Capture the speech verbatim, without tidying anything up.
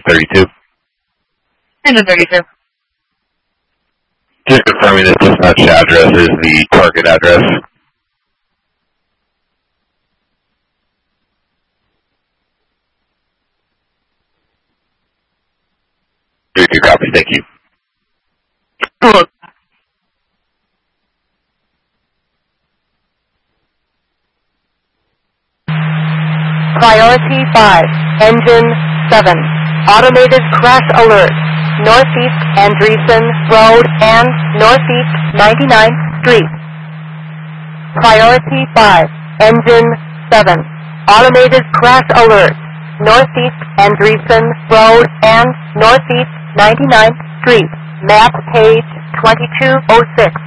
thirty-two. Engine thirty-two. Just confirming that dispatch address is the target address. thirty-two copy, thank you. Cool. Priority five, Engine seven. Automated crash alert. Northeast Andreessen Road and Northeast ninety-ninth Street. Priority five, Engine seven. Automated crash alert. Northeast Andreessen Road and Northeast ninety-ninth Street. Map page twenty-two oh six.